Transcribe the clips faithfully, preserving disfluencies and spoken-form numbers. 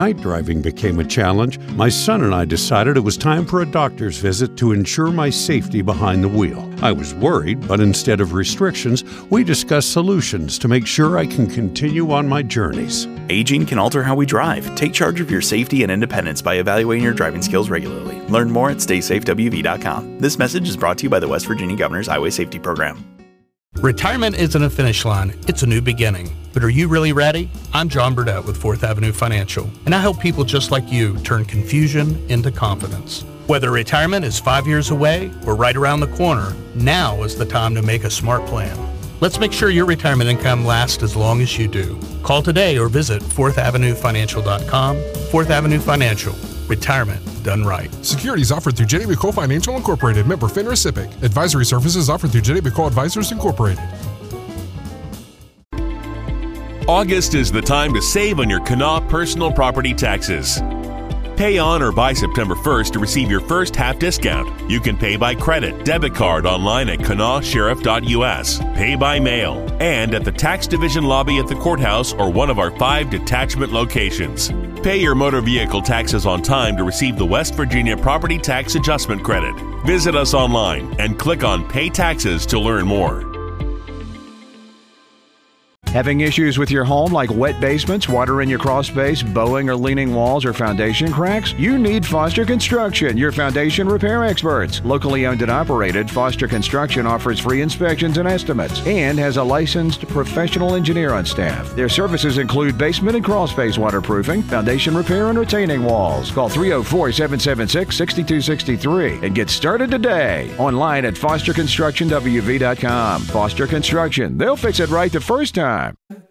Night driving became a challenge. My son and I decided it was time for a doctor's visit to ensure my safety behind the wheel. I was worried, but instead of restrictions, we discussed solutions to make sure I can continue on my journeys. Aging can alter how we drive. Take charge of your safety and independence by evaluating your driving skills regularly. Learn more at stay safe w v dot com. This message is brought to you by the West Virginia Governor's Highway Safety Program. Retirement isn't a finish line, it's a new beginning. But are you really ready? I'm John Burdett with Fourth Avenue Financial, and I help people just like you turn confusion into confidence. Whether retirement is five years away or right around the corner, now is the time to make a smart plan. Let's make sure your retirement income lasts as long as you do. Call today or visit fourth avenue financial dot com. Fourth Avenue Financial. Retirement done right. Securities offered through Jenny McCole Financial Incorporated, member FINRA SIPC. Advisory services offered through Jenny McCole Advisors Incorporated. August is the time to save on your Kanawha personal property taxes. Pay on or by September first to receive your first half discount. You can pay by credit, debit card online at kanawha sheriff dot u s, pay by mail, and at the tax division lobby at the courthouse or one of our five detachment locations. Pay your motor vehicle taxes on time to receive the West Virginia Property Tax Adjustment Credit. Visit us online and click on Pay Taxes to learn more. Having issues with your home like wet basements, water in your crawl space, bowing or leaning walls, or foundation cracks? You need Foster Construction, your foundation repair experts. Locally owned and operated, Foster Construction offers free inspections and estimates and has a licensed professional engineer on staff. Their services include basement and crawl space waterproofing, foundation repair, and retaining walls. Call three oh four, seven seven six, six two six three and get started today. Online at foster construction w v dot com. Foster Construction. They'll fix it right the first time.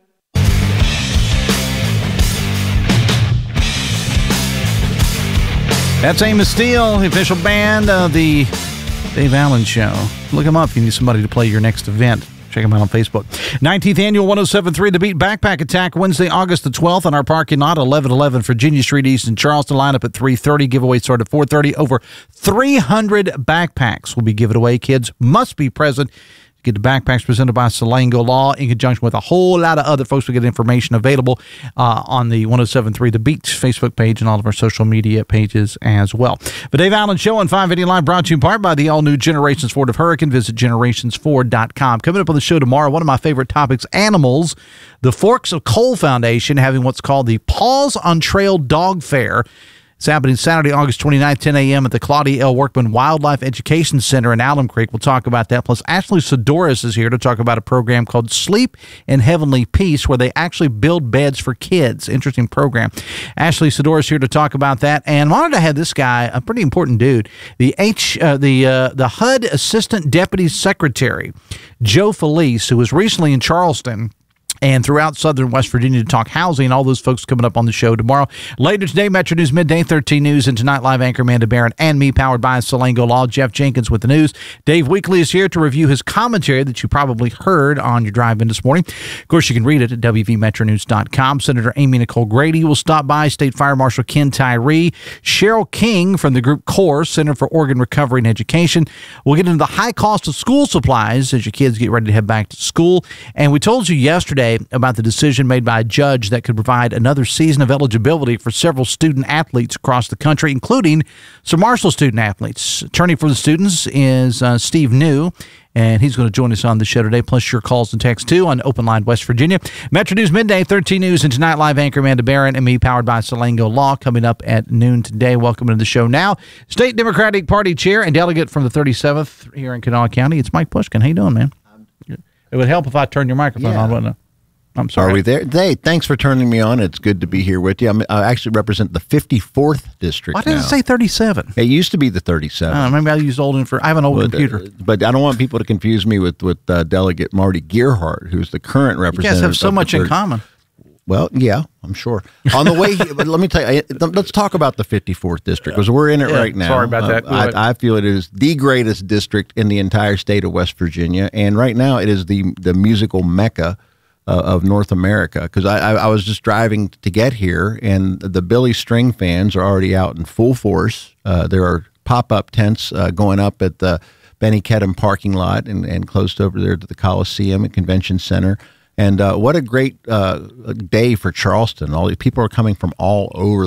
That's Amos Steele, the official band of the Dave Allen Show. Look him up if you need somebody to play your next event. Check him out on Facebook. nineteenth Annual one oh seven point three The Beat Backpack Attack, Wednesday, August the twelfth, on our parking lot, eleven eleven Virginia Street East in Charleston. Lineup at three thirty. Giveaway start at four thirty. Over three hundred backpacks will be given away. Kids must be present. Get the backpacks presented by Salango Law in conjunction with a whole lot of other folks. We get information available uh, on the one oh seven point three The Beat Facebook page and all of our social media pages as well. The Dave Allen Show on five eighty Live, brought to you in part by the all-new Generations Ford of Hurricane. Visit generations ford dot com. Coming up on the show tomorrow, one of my favorite topics, animals. The Forks of Coal Foundation having what's called the Paws on Trail Dog Fair. It's happening Saturday, August twenty-ninth, ten a.m. at the Claudia L. Workman Wildlife Education Center in Alum Creek. We'll talk about that. Plus, Ashley Sidoris is here to talk about a program called Sleep in Heavenly Peace, where they actually build beds for kids. Interesting program. Ashley Sidoris here to talk about that. And wanted to have this guy, a pretty important dude, the H, uh, the uh, the H U D Assistant Deputy Secretary, Joe Felice, who was recently in Charleston and throughout southern West Virginia to talk housing. All those folks coming up on the show tomorrow. Later today, Metro News Midday, thirteen News, and Tonight Live anchor Amanda Barron and me, powered by Salango Law. Jeff Jenkins with the news. Dave Weekley is here to review his commentary that you probably heard on your drive in this morning. Of course, you can read it at w v metro news dot com. Senator Amy Nicole Grady will stop by. State Fire Marshal Ken Tyree. Cheryl King from the group CORE, Center for Organ Recovery and Education. We'll get into the high cost of school supplies as your kids get ready to head back to school. And we told you yesterday about the decision made by a judge that could provide another season of eligibility for several student athletes across the country, including some Marshall student athletes. Attorney for the students is uh, Steve New, and he's going to join us on the show today, plus your calls and texts, too, on Open Line West Virginia. Metro News Midday, thirteen News, and Tonight Live anchor Amanda Barron and me, powered by Salango Law, coming up at noon today. Welcome to the show now. State Democratic Party Chair and Delegate from the thirty-seventh here in Kanawha County, it's Mike Pushkin. How you doing, man? It would help if I turned your microphone yeah. on, wouldn't it? I'm sorry. Are we there? Hey, thanks for turning me on. It's good to be here with you. I'm, I actually represent the fifty-fourth district. Why did now. it say thirty-seven? It used to be the thirty-seven. Uh, maybe I used old info. I have an old but, computer. Uh, but I don't want people to confuse me with, with uh, Delegate Marty Gearhart, who's the current representative. You guys have so much in common. Well, yeah, I'm sure. On the way, but let me tell you, let's talk about the fifty-fourth district, because we're in it yeah, right now. Sorry about that. Uh, I, I feel it is the greatest district in the entire state of West Virginia, and right now it is the the musical mecca uh, of North America. Because I, I, I was just driving to get here, and the Billy String fans are already out in full force. Uh, there are pop-up tents uh, going up at the Benny Kedem parking lot and, and close over there to the Coliseum and Convention Center. And uh, what a great uh, day for Charleston. All these people are coming from all over